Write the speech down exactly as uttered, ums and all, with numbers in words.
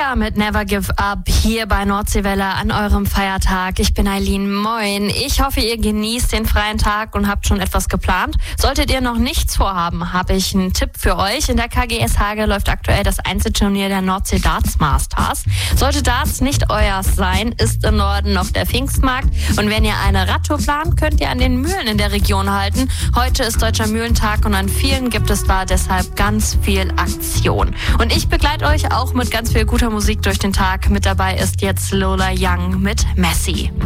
Sia mit Never Give Up hier bei Nordseewelle an eurem Feiertag. Ich bin Eileen, moin. Ich hoffe, ihr genießt den freien Tag und habt schon etwas geplant. Solltet ihr noch nichts vorhaben, habe ich einen Tipp für euch. In der K G S Hage läuft aktuell das Einzelturnier der Nordsee Darts Masters. Sollte Darts nicht euers sein, ist im Norden noch der Pfingstmarkt. Und wenn ihr eine Radtour plant, könnt ihr an den Mühlen in der Region halten. Heute ist Deutscher Mühlentag und an vielen gibt es da deshalb ganz viel Aktion. Und ich begleite euch auch mit ganz viel guter Musik durch den Tag. Mit dabei ist jetzt Lola Young mit Messi.